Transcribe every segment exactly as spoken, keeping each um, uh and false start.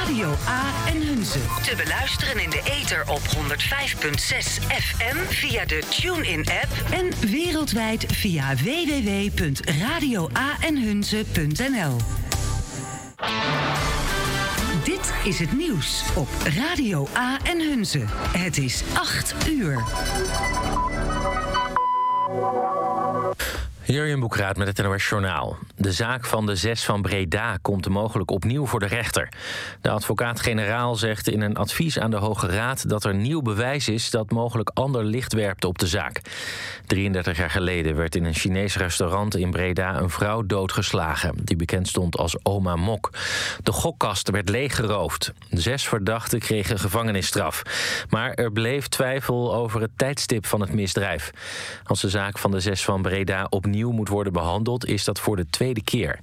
Radio A en Hunze. Te beluisteren in de ether op honderd vijf komma zes F M via de TuneIn-app. En wereldwijd via w w w punt radio a en hunze punt n l. Dit is het nieuws op Radio A en Hunze. Het is acht uur. Jurjen Boekraat met het N O S Journaal. De zaak van de zes van Breda komt mogelijk opnieuw voor de rechter. De advocaat-generaal zegt in een advies aan de Hoge Raad dat er nieuw bewijs is dat mogelijk ander licht werpt op de zaak. drieëndertig jaar geleden werd in een Chinees restaurant in Breda een vrouw doodgeslagen, die bekend stond als Oma Mok. De gokkast werd leeggeroofd. Zes verdachten kregen gevangenisstraf. Maar er bleef twijfel over het tijdstip van het misdrijf. Als de zaak van de zes van Breda opnieuw moet worden behandeld, is dat voor de tweede keer.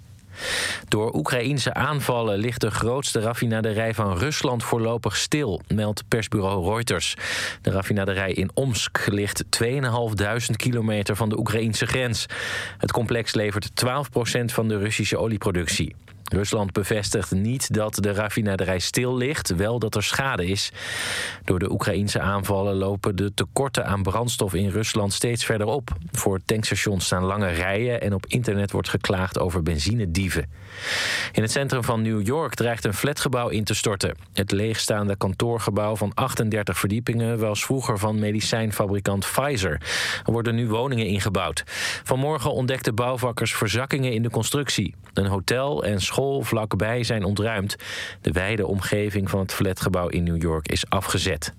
Door Oekraïense aanvallen ligt de grootste raffinaderij van Rusland voorlopig stil, meldt persbureau Reuters. De raffinaderij in Omsk ligt tweeduizend kilometer van de Oekraïense grens. Het complex levert twaalf procent van de Russische olieproductie. Rusland bevestigt niet dat de raffinaderij stil ligt, wel dat er schade is. Door de Oekraïense aanvallen lopen de tekorten aan brandstof in Rusland steeds verder op. Voor tankstations staan lange rijen en op internet wordt geklaagd over benzinedieven. In het centrum van New York dreigt een flatgebouw in te storten. Het leegstaande kantoorgebouw van achtendertig verdiepingen was vroeger van medicijnfabrikant Pfizer. Er worden nu woningen ingebouwd. Vanmorgen ontdekten bouwvakkers verzakkingen in de constructie. Een hotel en school vlakbij zijn ontruimd. De wijde omgeving van het flatgebouw in New York is afgezet.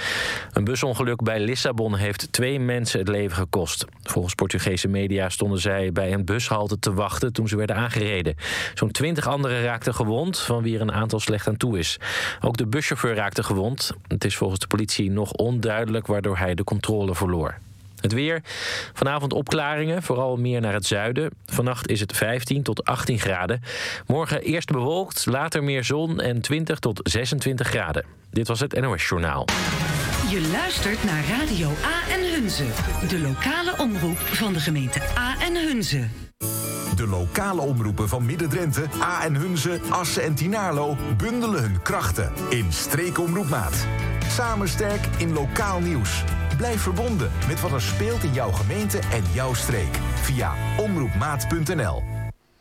Een busongeluk bij Lissabon heeft twee mensen het leven gekost. Volgens Portugese media stonden zij bij een bushalte te wachten toen ze werden aangereden. Zo'n twintig anderen raakten gewond, van wie er een aantal slecht aan toe is. Ook de buschauffeur raakte gewond. Het is volgens de politie nog onduidelijk waardoor hij de controle verloor. Het weer. Vanavond opklaringen, vooral meer naar het zuiden. Vannacht is het vijftien tot achttien graden. Morgen eerst bewolkt, later meer zon en twintig tot zesentwintig graden. Dit was het N O S Journaal. Je luistert naar Radio A en Hunze. De lokale omroep van de gemeente A en Hunze. De lokale omroepen van Midden-Drenthe, A en Hunze, Assen en Tynaarlo bundelen hun krachten in Streekomroepmaat. Samen sterk in lokaal nieuws. Blijf verbonden met wat er speelt in jouw gemeente en jouw streek. Via omroepmaat punt n l.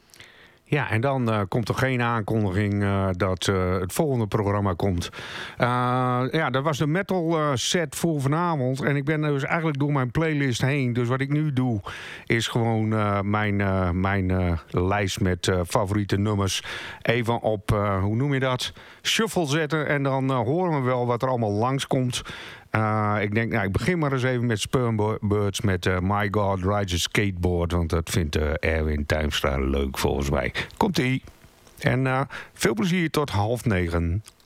Ja, en dan uh, komt er geen aankondiging uh, dat uh, het volgende programma komt. Uh, ja, dat was de metal uh, set voor vanavond. En ik ben dus eigenlijk door mijn playlist heen. Dus wat ik nu doe, is gewoon uh, mijn, uh, mijn uh, lijst met uh, favoriete nummers even op, uh, hoe noem je dat, shuffle zetten. En dan uh, horen we wel wat er allemaal langskomt. Uh, ik denk, nou, ik begin maar eens even met Spermbirds met uh, My God Rides a Skateboard. Want dat vindt uh, Erwin Tuimstra leuk volgens mij. Komt-ie. En uh, veel plezier tot half negen.